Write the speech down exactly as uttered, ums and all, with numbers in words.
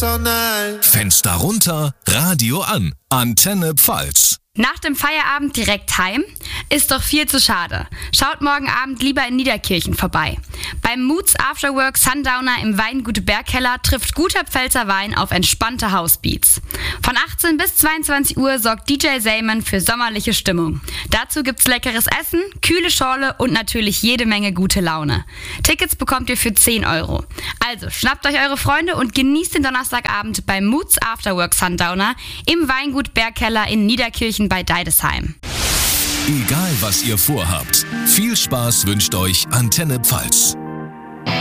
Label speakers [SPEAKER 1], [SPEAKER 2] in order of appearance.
[SPEAKER 1] all night.
[SPEAKER 2] Fenster runter, Radio an. Antenne Pfalz.
[SPEAKER 3] Nach dem Feierabend direkt heim? Ist doch viel zu schade. Schaut morgen Abend lieber in Niederkirchen vorbei. Beim Moods Afterwork Sundowner im Weingut Bergkeller trifft guter Pfälzer Wein auf entspannte Housebeats. Von achtzehn bis zweiundzwanzig Uhr sorgt D J Zayman für sommerliche Stimmung. Dazu gibt's leckeres Essen, kühle Schorle und natürlich jede Menge gute Laune. Tickets bekommt ihr für zehn Euro. Also schnappt euch eure Freunde und genießt den Donnerstagabend beim Moods Afterwork Sundowner im Weingut Bergkeller in Niederkirchen bei Deidesheim.
[SPEAKER 2] Egal was ihr vorhabt, viel Spaß wünscht euch Antenne Pfalz.